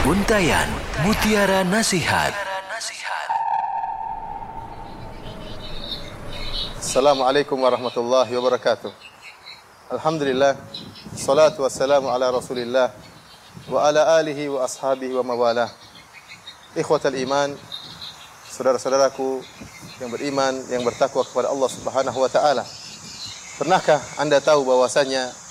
Untaian Mutiara Nasihat. Assalamualaikum warahmatullahi wabarakatuh. Alhamdulillah, salatu wassalamu ala Rasulillah wa ala alihi wa ashabihi wa mawalah. Ikhwatal iman, saudara-saudaraku yang beriman, yang bertakwa kepada Allah Subhanahu wa taala. Pernahkah Anda tahu bahwasanya